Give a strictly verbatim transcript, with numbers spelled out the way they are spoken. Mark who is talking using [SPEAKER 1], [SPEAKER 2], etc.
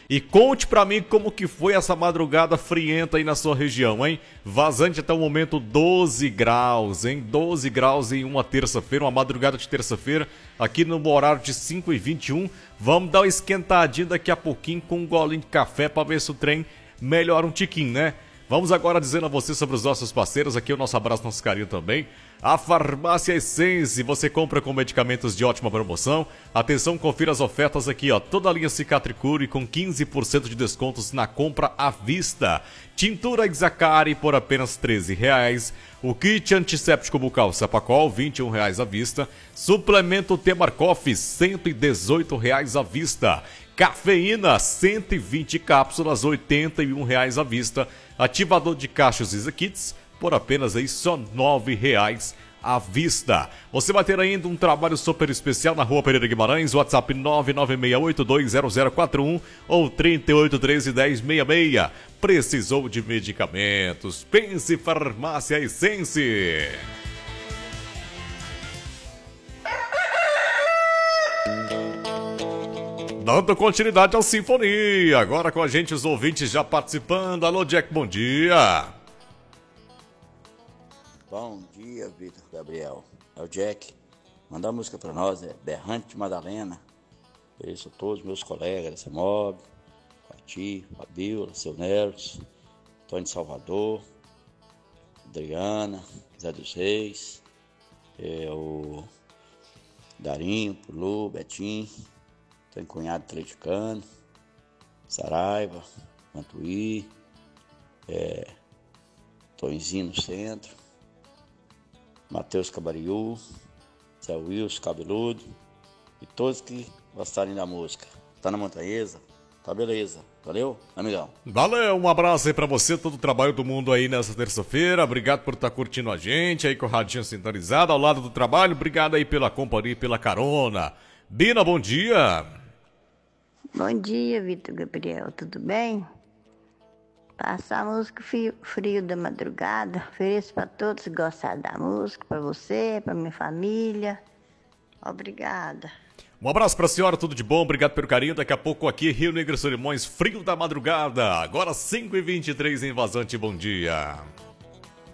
[SPEAKER 1] E conte pra mim como que foi essa madrugada frienta aí na sua região, hein? Vazante até o momento doze graus, hein? doze graus em uma terça-feira, uma madrugada de terça-feira, aqui no horário de cinco e vinte e um. Vamos dar uma esquentadinha daqui a pouquinho com um golinho de café pra ver se o trem melhora um tiquinho, né? Vamos agora dizendo a você sobre os nossos parceiros, aqui o nosso abraço, nosso carinho também. A Farmácia Essence, você compra com medicamentos de ótima promoção. Atenção, confira as ofertas aqui, ó. Toda a linha Cicatricure com quinze por cento de descontos na compra à vista. Tintura Exacari por apenas treze reais. O kit antisséptico bucal Sapacol, vinte e um reais à vista. Suplemento Temarcoff, cento e dezoito reais à vista. Cafeína, cento e vinte cápsulas, oitenta e um reais à vista. Ativador de cachos Isa Kits, por apenas aí só nove reais à vista. Você vai ter ainda um trabalho super especial na Rua Pereira Guimarães, WhatsApp nove nove seis oito dois zero zero quatro um ou trinta e oito, treze, dez, sessenta e seis. Precisou de medicamentos? Pense Farmácia Essence. Dando continuidade ao Sinfonia, agora com a gente os ouvintes já participando. Alô, Jack, bom dia.
[SPEAKER 2] Bom dia, Vitor Gabriel. É o Jack. Manda a música pra nós, é Berrante de Madalena. Beijo a todos meus colegas da CEMOB, Pati, Fabiola, seu Neros, Antônio Salvador, Adriana, Zé dos Reis, é, o Darinho, Pulu, Betinho. Tem cunhado atleticano, Saraiva, Mantuí, é, Tonzinho no centro, Matheus Cabariú, Zé Wilson Cabeludo e todos que gostarem da música. Tá na Montanhesa? Tá beleza. Valeu, amigão.
[SPEAKER 1] Valeu, um abraço aí pra você, todo o trabalho do mundo aí nessa terça-feira. Obrigado por estar curtindo a gente aí com o radinho sintonizado ao lado do trabalho. Obrigado aí pela companhia e pela carona. Bina, bom dia.
[SPEAKER 3] Bom dia, Vitor Gabriel, tudo bem? Passar a música frio, frio da madrugada, ofereço para todos que gostaram da música, para você, para minha família. Obrigada.
[SPEAKER 1] Um abraço pra senhora, tudo de bom, obrigado pelo carinho. Daqui a pouco aqui, Rio Negro Solimões, frio da madrugada. Agora cinco e vinte e três em Vazante, bom dia.